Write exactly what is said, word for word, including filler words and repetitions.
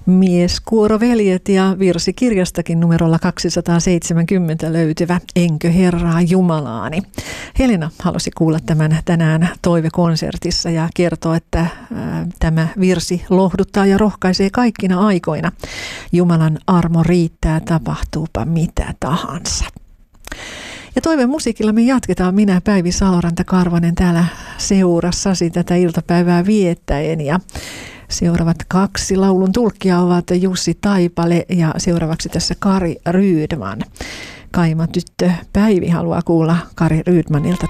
Mieskuoroveljet ja virsikirjastakin numerolla kaksisataaseitsemänkymmentä löytyvä Enkö Herraa Jumalaani. Helena halusi kuulla tämän tänään toivekonsertissa ja kertoo, että ää, tämä virsi lohduttaa ja rohkaisee kaikkina aikoina. Jumalan armo riittää, tapahtuupa mitä tahansa. Ja toiveen musiikilla me jatketaan. Minä Päivi Saloranta-Karvanen täällä seurassasi tätä iltapäivää viettäen. Ja seuraavat kaksi laulun tulkkia ovat Jussi Taipale ja seuraavaksi tässä Kari Rydman. Kaima tyttö Päivi haluaa kuulla Kari Rydmanilta